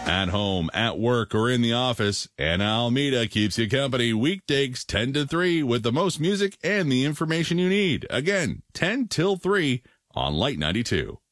At home, at work, or in the office, Anna Almeida keeps you company weekdays 10 to 3 with the most music and the information you need. Again, 10 till 3 on Light 92.